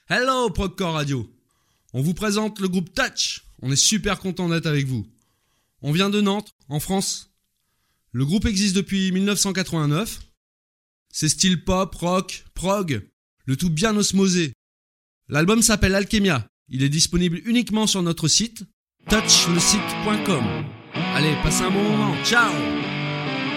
Hello Progcore Radio. On vous présente le groupe Touch. On est super content d'être avec vous. On vient de Nantes, en France. Le groupe existe depuis 1989. C'est style pop, rock, prog, le tout bien osmosé. L'album s'appelle Alchemia. Il est disponible uniquement sur notre site touchlesite.com. Allez, passez un bon moment. Ciao!